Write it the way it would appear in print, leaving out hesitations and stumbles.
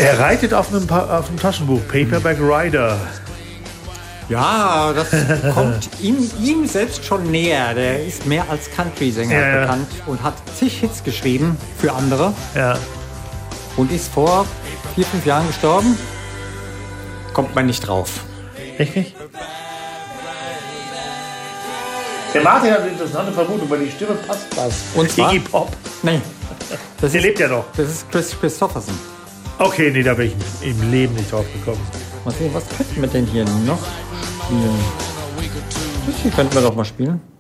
Er reitet auf einem Taschenbuch, Paperback Rider. Ja, das kommt ihm selbst schon näher. Der ist mehr als Country-Sänger bekannt und hat zig Hits geschrieben für andere. Ja. Und ist vor 4-5 Jahren gestorben. Kommt man nicht drauf. Echt nicht? Der Martin hat eine interessante Vermutung, weil die Stimme passt was. Und zwar? Iggy Pop. Nee. Der lebt ja noch. Das ist Chris Christopherson. Okay, nee, da bin ich im Leben nicht drauf gekommen. Mal sehen, was könnten wir denn hier noch spielen? Das hier könnten wir doch mal spielen.